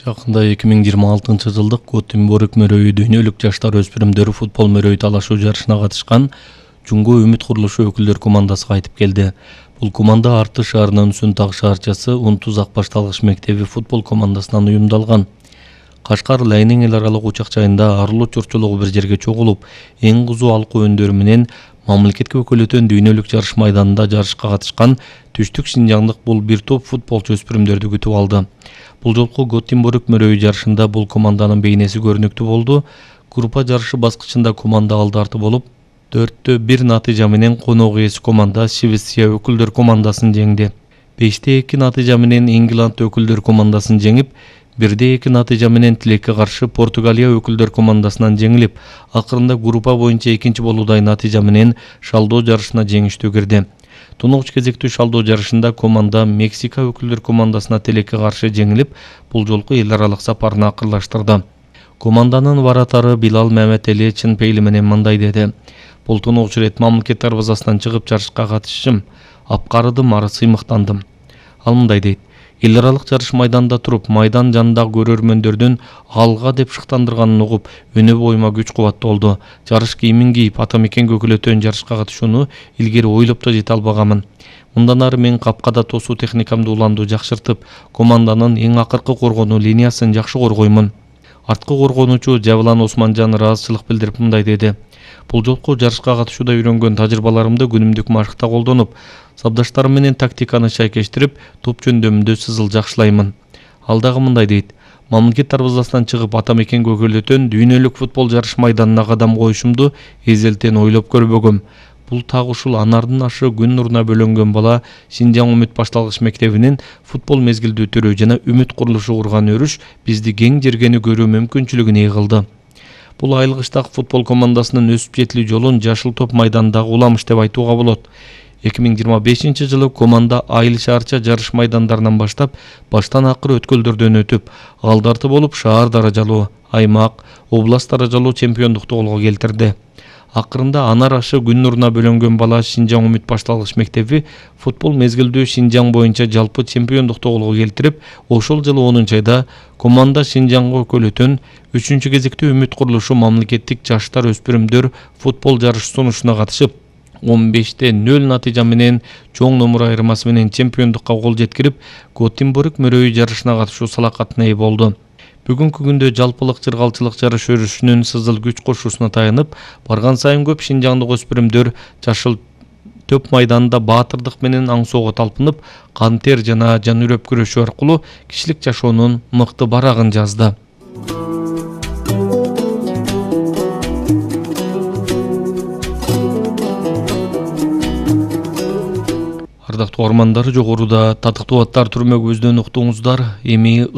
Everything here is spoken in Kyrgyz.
Жакында 2026-жылдык Готенбург мөрөйү дүйнөлүк жаштар өспүрүмдөр футбол мөрөй талашуу жарышына катышкан Жумго Үмүт курулушу өкүлдөр командасы кайтып келди. Бул команда Арты шаарынын Сүнтак шаарчасы Унтуз Акбашталгыч мектеби футбол командасынан уюмдалган. Кашкар Лайнең эл аралык учак жайында арылуу чурчулугу бир жерге чогулуп, эң кызуу алкуу өндөрү менен мамлекетке өкүлөтөн дүйнөлүк жарыш майданында жарышка катышкан Түштүк Шинжаңдык бул бир топ футболчу өспүрүмдөрдү күтүп алды. Бул жолку Готенбург мөрөйү жарышында бул команданын бейнеси көрүнүктүү болду. Группа жарышы баскычында команда алдарты болуп, 4-1 натыйжа менен конок ээси команда Швеция өкүлдөр командасын жеңди. 5-2 натыйжа менен Ингланд өкүлдөр командасын жеңип, 1-2 натыйжа менен тилекке каршы Португалия өкүлдөр командасынан жеңилип, акырында группа боюнча экинчи болуудай натыйжа менен шалдоо жарышына жеңиштүү кирди. Тунукч кезектүү шалдоо жарышында команда Мексика өкүлдөр командасына тилекке каршы жеңилип, бул жолку эл аралык сапарын акырлаштырды. Команданын варатары Билал Маматели чын пейили менен мындай деди: "Бул тунукч рет мамлекет дарбазасынан чыгып жарышка катышышым, апкарыдым, ары сыймыктандым." Ал мындай дейт: "Эл аралык жарыш майданында туруп, майдан жанындагы көрөрмөндөрдүн алга деп шыктандырганын угуп, өнө боюма күч кубат болду. Жарыш кийимин кийип, ата мекенге өкүлөтөн жарышка катышууну илгери ойлоп да жете албаганмын. Мындан ары мен капкада тосуу техникамды уланду жакшыртып, команданын эң акыркы коргонуу линиясын жакшы коргоймун." Арткы коргонуучу Жавлан Османжан ыраазычылык билдирип мындай деди: "Бул жолку жарышка катышууда үйрөнгөн тажрыйбаларымды күнүмдүк машыкта колдонуп, сабдаштарым менен тактиканы шайкештирип, топ жөндөмүндө сызыл жакшылаймын." Ал дагы мындай дейт: "Мамлекет дарбазасынан чыгып, ата мекенге өкүлөтөн дүйнөлүк футбол жарыш майданына кадам коюшумду эзелтен ойлоп көрбөгөм. Бул так ушул анардын ашы күн нуруна бөлөнгөн бала Шинжаң Үмүт башталгыч мектебинин футбол мезгилдүү түрү жана Үмүт курулушу курган өрүш бизди кең жергени көрүү мүмкүнчүлүгүн ээ кылды. Бул айылгычтагы футбол командасынын өсүп жетилүү жолун жашыл топ майданындагы уламыш деп айтууга болот. 2025-жылы команда айыл шаарча жарыш майдандарынан баштап, баштан акыры өткөлдөрдөн өтүп, алдарты болуп шаар даражалуу, аймак, област даражалуу чемпиондукту колго келтирди. Акырында анар ашы күн нуруна бөлөнгөн бала Шинжаң Үмүт башталгыч мектеби футбол мезгилдүү Шинжаң боюнча жалпы чемпиондукту колго келтирип, ошол жылы 10-айда команда Шинжаңга өкүлөтөн 3-кезектүү Үмүт курулушу мамлекеттик жаштар өспүрүмдөр футбол жарыш сунушуна катышып, 15-0 натыйжа менен чоң номур айырмасы менен чемпиондукка кол жеткирип, Готенбург мөрөйү жарышына катышуу салакатына ээ болду. Бүгүнкү күндө жалпылык чыргалчылык жарыш өрүшүнүн сызыл күч кошуусуна таянып, барган сайын көп шинжаңдык өспүрүмдөр жашыл төп майданында баатырдык менен аңсоого талпынып, кан тер жана жан үрөп күрөшүү аркылуу кишилик жашоонун мыкты барагын жазды. Ардактуу угармандар, жогоруда татыктуу аттар түрмөгүбүздөн уктуңуздар. Эми